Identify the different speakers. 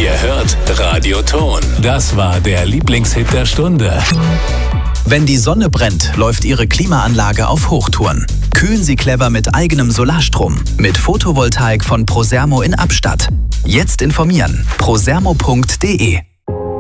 Speaker 1: Ihr hört Radio Ton. Das war der Lieblingshit der Stunde.
Speaker 2: Wenn die Sonne brennt, läuft Ihre Klimaanlage auf Hochtouren. Kühlen Sie clever mit eigenem Solarstrom. Mit Photovoltaik von Prosermo in Abstatt. Jetzt informieren. prosermo.de